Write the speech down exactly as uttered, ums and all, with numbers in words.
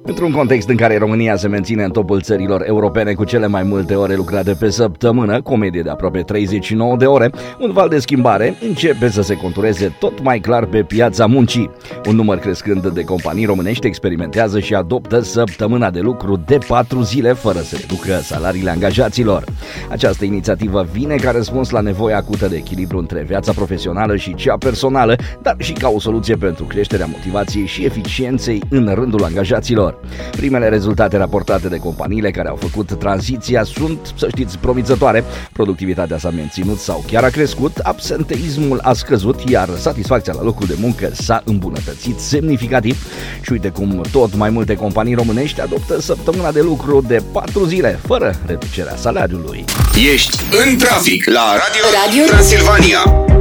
Într-un context în care România se menține în topul țărilor europene cu cele mai multe ore lucrate pe săptămână, cu o medie de aproape treizeci și nouă de ore, un val de schimbare începe să se contureze tot mai clar pe piața muncii. Un număr crescând de companii românești experimentează și adoptă săptămâna de lucru de patru zile fără să reducă salariile angajaților. Această inițiativă vine ca răspuns la nevoia acută de echilibru între viața profesională și cea personală, dar și ca o soluție pentru creșterea motivației și eficienței în rândul angajaților. Primele rezultate raportate de companiile care au făcut tranziția sunt, să știți, promițătoare. Productivitatea s-a menținut sau chiar a crescut, absenteismul a scăzut, iar satisfacția la locul de muncă s-a îmbunătățit semnificativ. Și uite cum tot mai multe companii românești adoptă săptămâna de lucru de patru zile, fără reducerea salariului. Ești în trafic la Radio, Radio Transilvania.